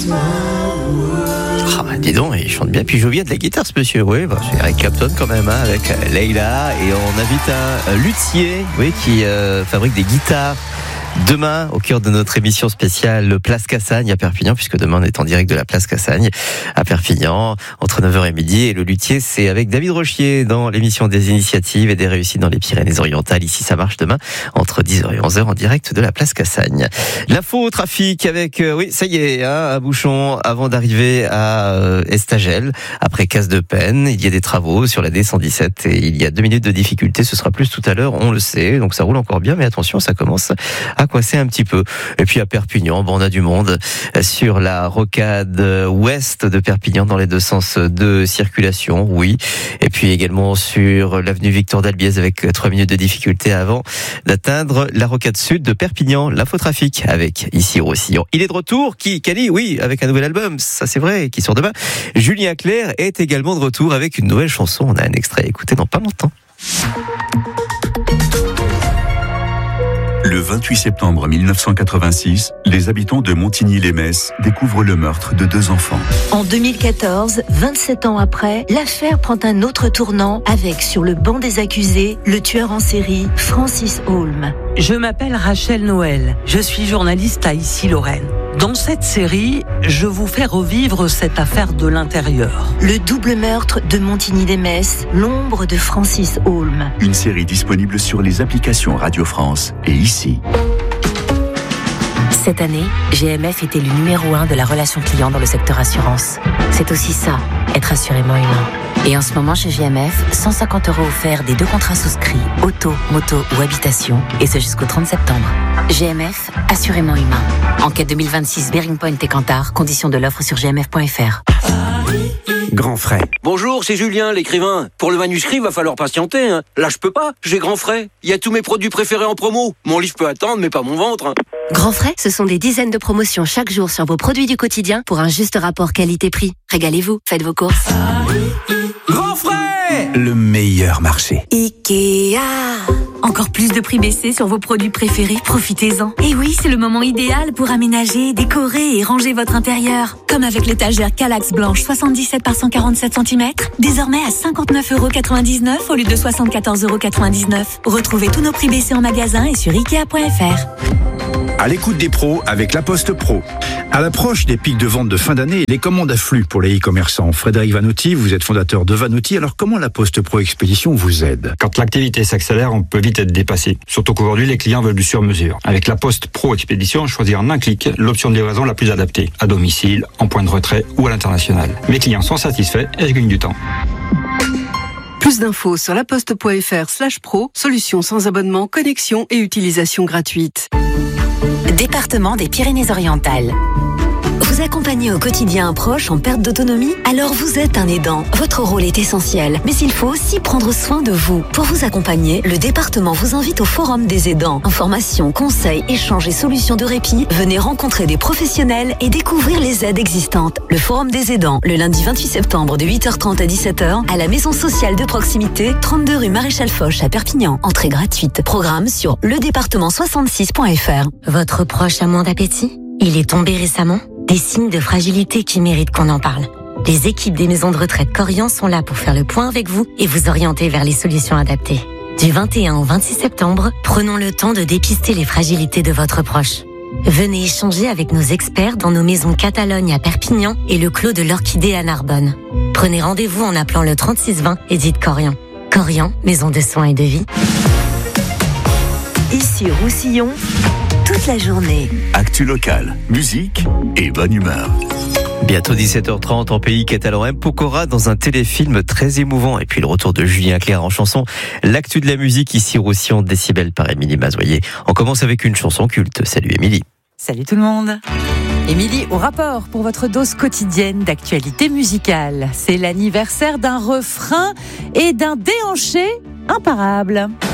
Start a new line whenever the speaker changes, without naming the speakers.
Dis donc, il chante bien, puis il joue bien de la guitare ce monsieur. Oui, c'est Eric Clapton quand même, avec Leila. Et on invite un luthier qui fabrique des guitares. Demain, au cœur de notre émission spéciale Place Cassagne à Perpignan, puisque demain on est en direct de la Place Cassagne à Perpignan, entre 9h et midi. Et le luthier, c'est avec David Rochier dans l'émission des initiatives et des réussites dans les Pyrénées-Orientales. Ici, ça marche demain, entre 10h et 11h en direct de la Place Cassagne. L'info au trafic avec, ça y est, un bouchon avant d'arriver à Estagel. Après casse de peine, il y a des travaux sur la D117 et il y a 2 minutes de difficulté. Ce sera plus tout à l'heure, on le sait. Donc ça roule encore bien, mais attention, ça commence à coincer un petit peu. Et puis à Perpignan, on a du monde sur la rocade ouest de Perpignan dans les deux sens de circulation, oui. Et puis également sur l'avenue Victor d'Albiez avec 3 minutes de difficulté avant d'atteindre la rocade sud de Perpignan. L'infotrafic avec ici Roussillon. Il est de retour, Kali, oui, avec un nouvel album, ça c'est vrai, qui sort demain. Julien Clerc est également de retour avec une nouvelle chanson. On a un extrait à écouter dans pas longtemps.
Le 28 septembre 1986, les habitants de Montigny-lès-Metz découvrent le meurtre de 2 enfants.
En 2014, 27 ans après, l'affaire prend un autre tournant avec, sur le banc des accusés, le tueur en série Francis Holm.
Je m'appelle Rachel Noël, je suis journaliste à Issy-Lorraine. Dans cette série, je vous fais revivre cette affaire de l'intérieur.
Le double meurtre de Montigny-lès-Metz, l'ombre de Francis Holm.
Une série disponible sur les applications Radio France et ici.
Cette année, GMF était le numéro 1 de la relation client dans le secteur assurance. C'est aussi ça, être assurément humain. Et en ce moment chez GMF, 150 € offerts des 2 contrats souscrits, auto, moto ou habitation, et ce jusqu'au 30 septembre. GMF, assurément humain. Enquête 2026 Bearing Point et Kantar, conditions de l'offre sur gmf.fr.
Grand frais.
Bonjour, c'est Julien, l'écrivain. Pour le manuscrit, va falloir patienter. Là, je peux pas, j'ai grand frais. Il y a tous mes produits préférés en promo. Mon livre peut attendre, mais pas mon ventre.
Grand frais, ce sont des dizaines de promotions chaque jour sur vos produits du quotidien pour un juste rapport qualité-prix. Régalez-vous, faites vos courses.
Grand frais, le meilleur marché.
Ikea. Encore plus de prix baissés sur vos produits préférés, profitez-en. Et oui, c'est le moment idéal pour aménager, décorer et ranger votre intérieur. Comme avec l'étagère Kallax blanche 77 par 147 cm, désormais à 59,99 € au lieu de 74,99 €. Retrouvez tous nos prix baissés en magasin et sur Ikea.fr.
À l'écoute des pros avec La Poste Pro. À l'approche des pics de vente de fin d'année, les commandes affluent pour les e-commerçants. Frédéric Vanotti, vous êtes fondateur de Vanotti. Alors comment La Poste Pro Expédition vous aide?
Quand l'activité s'accélère, on peut vite être dépassé. Surtout qu'aujourd'hui, les clients veulent du sur-mesure. Avec La Poste Pro Expédition, choisir en un clic l'option de livraison la plus adaptée. À domicile, en point de retrait ou à l'international. Mes clients sont satisfaits et je gagne du temps.
Plus d'infos sur laposte.fr/pro, solution sans abonnement, connexion et utilisation gratuite.
Département des Pyrénées-Orientales. Vous accompagnez au quotidien un proche en perte d'autonomie? Alors vous êtes un aidant. Votre rôle est essentiel. Mais il faut aussi prendre soin de vous. Pour vous accompagner, le département vous invite au Forum des aidants. Informations, conseils, échanges et solutions de répit. Venez rencontrer des professionnels et découvrir les aides existantes. Le Forum des aidants, le lundi 28 septembre de 8h30 à 17h à la Maison sociale de proximité, 32 rue Maréchal Foch à Perpignan. Entrée gratuite. Programme sur ledépartement66.fr.
Votre proche a moins d'appétit? Il est tombé récemment? Des signes de fragilité qui méritent qu'on en parle. Les équipes des maisons de retraite Corian sont là pour faire le point avec vous et vous orienter vers les solutions adaptées. Du 21 au 26 septembre, prenons le temps de dépister les fragilités de votre proche. Venez échanger avec nos experts dans nos maisons Catalogne à Perpignan et le Clos de l'Orchidée à Narbonne. Prenez rendez-vous en appelant le 3620 et dites Corian. Corian, maison de soins et de vie.
Ici Roussillon, toute la journée.
Actu locale, musique et bonne humeur.
Bientôt 17h30 en pays catalan. M. Pokora dans un téléfilm très émouvant. Et puis le retour de Julien Clerc en chanson. L'actu de la musique ici Roussillon, Décibel par Émilie Mazoyer. On commence avec une chanson culte. Salut Émilie.
Salut tout le monde. Émilie au rapport pour votre dose quotidienne d'actualité musicale. C'est l'anniversaire d'un refrain et d'un déhanché imparable.